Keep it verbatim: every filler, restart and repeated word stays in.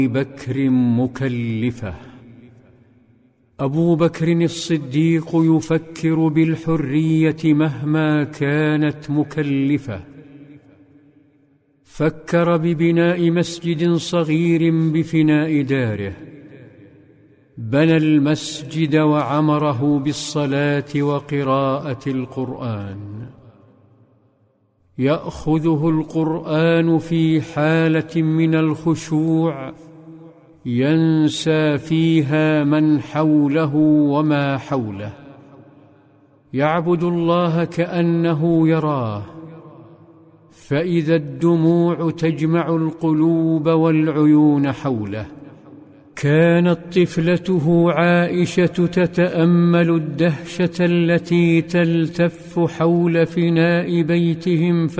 بكر مكلفة. أبو بكر الصديق يفكر بالحرية مهما كانت مكلفة. فكر ببناء مسجد صغير بفناء داره، بنى المسجد وعمره بالصلاة وقراءة القرآن. يأخذه القرآن في حالة من الخشوع ينسى فيها من حوله وما حوله، يعبد الله كأنه يراه. فإذا الدموع تجمع القلوب والعيون حوله. كانت طفلته عائشة تتأمل الدهشة التي تلتف حول فناء بيتهم